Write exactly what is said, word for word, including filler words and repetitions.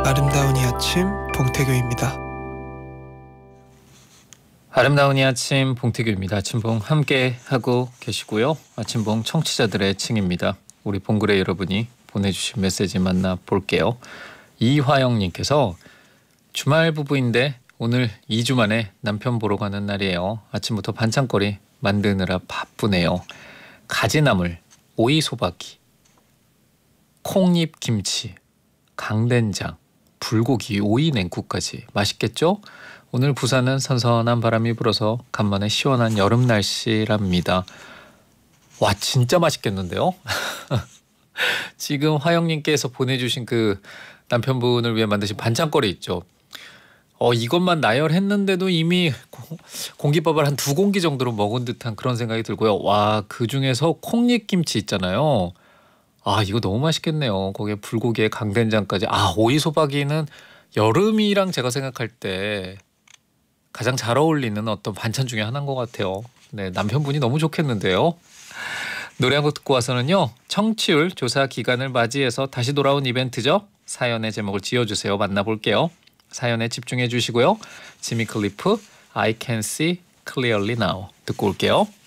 아름다운 이 아침 봉태규입니다. 아름다운 이 아침 봉태규입니다. 아침봉 함께 하고 계시고요. 아침봉 청취자들의 칭입니다. 우리 봉그레 여러분이 보내주신 메시지 만나볼게요. 이화영님께서 주말 부부인데 오늘 이 주 만에 남편 보러 가는 날이에요. 아침부터 반찬거리 만드느라 바쁘네요. 가지나물, 오이소박이, 콩잎 김치, 강된장, 불고기, 오이 냉국까지 맛있겠죠? 오늘 부산은 선선한 바람이 불어서 간만에 시원한 여름 날씨랍니다. 와, 진짜 맛있겠는데요? 지금 화영님께서 보내주신 그 남편분을 위해 만드신 반찬거리 있죠. 어 이것만 나열했는데도 이미 공깃밥을 한 두 공기 정도로 먹은 듯한 그런 생각이 들고요. 와, 그중에서 콩잎김치 있잖아요. 아, 이거 너무 맛있겠네요. 거기에 불고기에 강된장까지. 아, 오이소박이는 여름이랑 제가 생각할 때 가장 잘 어울리는 어떤 반찬 중에 하나인 것 같아요. 네, 남편분이 너무 좋겠는데요. 노래 한 곡 듣고 와서는요. 청취율 조사 기간을 맞이해서 다시 돌아온 이벤트죠. 사연의 제목을 지어주세요. 만나볼게요. 사연에 집중해 주시고요. 지미 클리프 I can see clearly now 듣고 올게요.